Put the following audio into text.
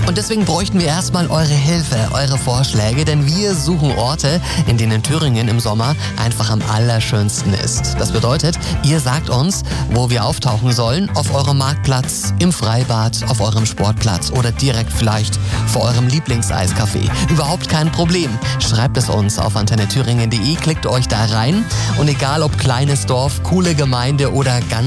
Und deswegen bräuchten wir erstmal eure Hilfe, eure Vorschläge, denn wir suchen Orte, in denen Thüringen im Sommer einfach am allerschönsten ist. Das bedeutet, ihr sagt uns, wo wir auftauchen sollen, auf eurem Marktplatz, im Freibad, auf eurem Sportplatz oder direkt vielleicht vor eurem Lieblingseiscafé. Überhaupt kein Problem. Schreibt es uns auf antennethüringen.de, klickt euch da rein und egal ob kleines Dorf, coole Gemeinde oder ganz